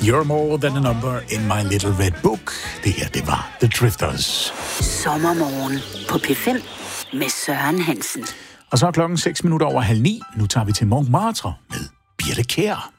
You're more than a number in my little red book. Det her, det var The Drifters. Sommermorgen på P5 med Søren Hansen. Og så er klokken 6:06. Nu tager vi til Montmartre med Birthe Kjær.